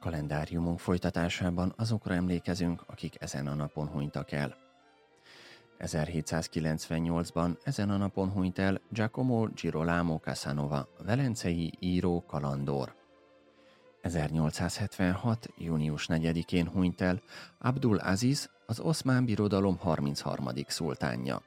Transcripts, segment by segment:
Kalendáriumunk folytatásában azokra emlékezünk, akik ezen a napon hunytak el. 1798-ban ezen a napon hunyt el Giacomo Girolamo Casanova, velencei író kalandor. 1876. június 4-én hunyt el Abdul Aziz, az Oszmán Birodalom 33. szultánja.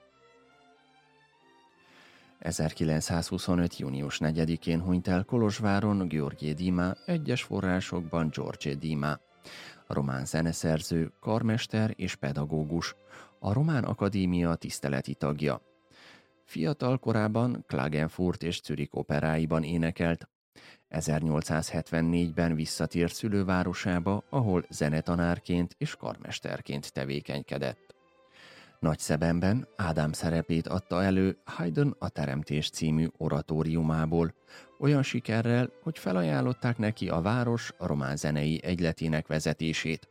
1925. június 4-én hunyt el Kolozsváron Gheorghe Dima, egyes forrásokban George Dima, román zeneszerző, karmester és pedagógus, a Román Akadémia tiszteleti tagja. Fiatal korában Klagenfurt és Zürich operáiban énekelt. 1874-ben visszatért szülővárosába, ahol zenetanárként és karmesterként tevékenykedett. Nagyszebenben Ádám szerepét adta elő Haydn a Teremtés című oratóriumából, olyan sikerrel, hogy felajánlották neki a város román zenei egyletének vezetését.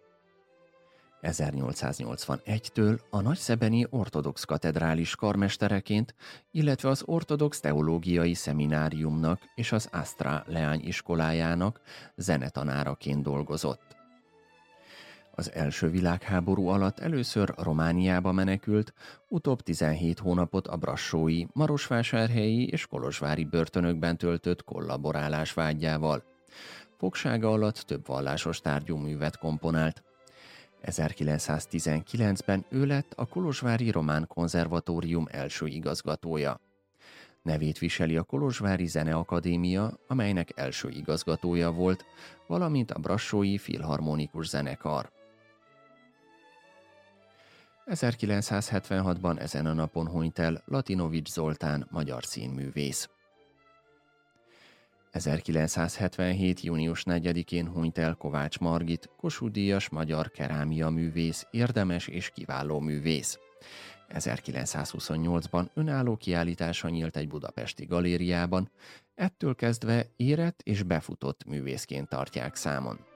1881-től a nagyszebeni ortodox katedrális karmestereként, illetve az ortodox teológiai szemináriumnak és az Astra leányiskolájának zenetanáraként dolgozott. Az első világháború alatt először Romániába menekült, utóbb 17 hónapot a brassói, marosvásárhelyi és kolozsvári börtönökben töltött kollaborálás vágyával. Fogsága alatt több vallásos tárgyú művet komponált. 1919-ben ő lett a kolozsvári Román Konzervatórium első igazgatója. Nevét viseli a Kolozsvári Zeneakadémia, amelynek első igazgatója volt, valamint a brassói filharmonikus zenekar. 1976-ban ezen a napon hunyt el Latinovics Zoltán, magyar színművész. 1977. június 4-én hunyt el Kovács Margit, Kossuth-díjas magyar kerámia művész, érdemes és kiváló művész. 1928-ban önálló kiállítása nyílt egy budapesti galériában, ettől kezdve érett és befutott művészként tartják számon.